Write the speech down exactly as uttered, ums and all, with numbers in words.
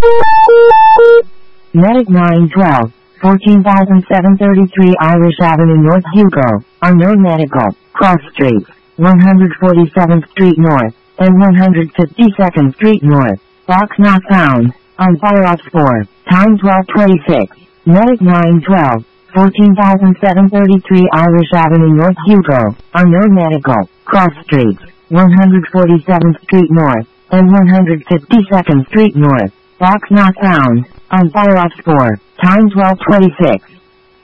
Medic nine twelve, fourteen thousand seven hundred thirty-three Irish Avenue North Hugo, Unknown Medical, Cross Streets, one hundred forty-seventh Street North, and one hundred fifty-second Street North. Box not found. On fire ops four, time twelve twenty-six. Medic nine twelve, fourteen thousand seven hundred thirty-three Irish Avenue North Hugo, Unknown Medical, Cross Streets, one hundred forty-seventh Street North, and one hundred fifty-second Street North. Box not found. On fire ops four, time twelve twenty-six.